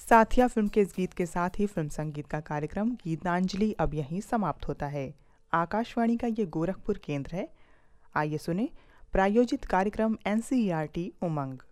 साथिया film के इस गीत के साथ ही फिल्म संगीत का कार्यक्रम गीतांजलि अब यहीं समाप्त होता है। आकाशवाणी का ये गोरखपुर केंद्र है। आइए सुने प्रायोजित कार्यक्रम NCERT उमंग।